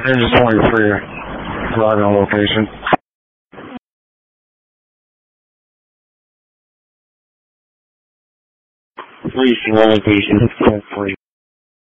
Engine 20 for your driving location. Reaching location 10-3.